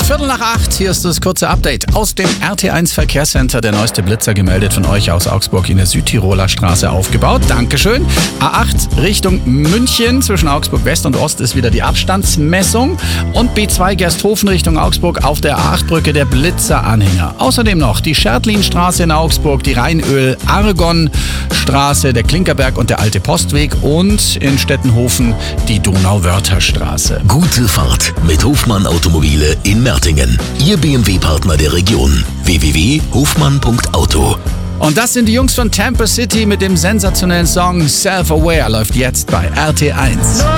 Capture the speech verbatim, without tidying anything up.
Viertel nach acht, hier ist das kurze Update aus dem R T eins Verkehrscenter. Der neueste Blitzer gemeldet von euch aus Augsburg in der Südtiroler Straße aufgebaut. Dankeschön. A acht Richtung München, zwischen Augsburg West und Ost ist wieder die Abstandsmessung. Und B zwei Gersthofen Richtung Augsburg auf der A acht Brücke der Blitzeranhänger. Außerdem noch die Schertlinstraße in Augsburg, die Rheinöl-Argon-Straße, der Klinkerberg und der Alte Postweg und in Stettenhofen die Donauwörtherstraße. Gute Fahrt mit Hofmann Automobile in Mertingen. Ihr B M W-Partner der Region. w w w punkt hofmann punkt auto. Und das sind die Jungs von Tampa City mit dem sensationellen Song Self-Aware, läuft jetzt bei R T eins.